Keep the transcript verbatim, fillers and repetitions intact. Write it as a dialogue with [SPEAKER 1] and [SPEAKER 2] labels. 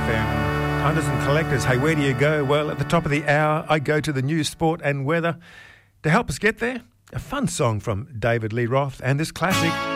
[SPEAKER 1] F M. Hunters and collectors, hey, where do you go? Well, at the top of the hour, I go to the news, sport and weather. To help us get there, a fun song from David Lee Roth and this classic,